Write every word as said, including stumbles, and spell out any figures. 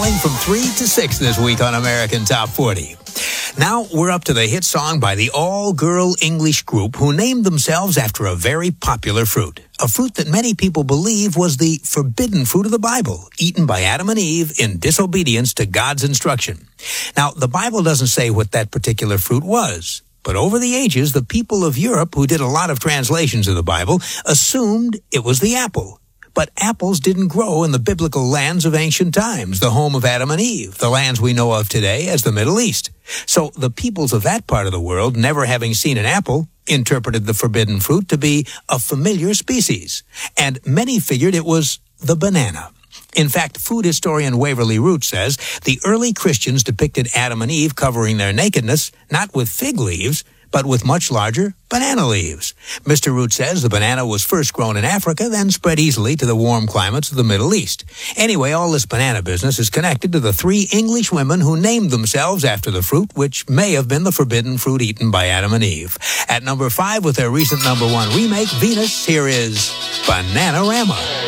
falling from three to six this week on American Top forty. Now we're up to the hit song by the all-girl English group who named themselves after a very popular fruit. A fruit that many people believe was the forbidden fruit of the Bible, eaten by Adam and Eve in disobedience to God's instruction. Now, the Bible doesn't say what that particular fruit was, but over the ages, the people of Europe who did a lot of translations of the Bible assumed it was the apple. But apples didn't grow in the biblical lands of ancient times, the home of Adam and Eve, the lands we know of today as the Middle East. So the peoples of that part of the world, never having seen an apple, interpreted the forbidden fruit to be a familiar species. And many figured it was the banana. In fact, food historian Waverly Root says the early Christians depicted Adam and Eve covering their nakedness, not with fig leaves, but with much larger banana leaves. Mister Root says the banana was first grown in Africa, then spread easily to the warm climates of the Middle East. Anyway, all this banana business is connected to the three English women who named themselves after the fruit, which may have been the forbidden fruit eaten by Adam and Eve. At number five, with their recent number one remake, Venus, here is Bananarama.